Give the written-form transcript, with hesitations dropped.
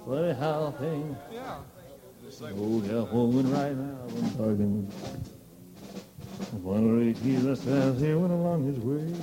Funny how things. Oh, Jeff Hogan right now, I'm talking. One of the keys that stands here went along his way.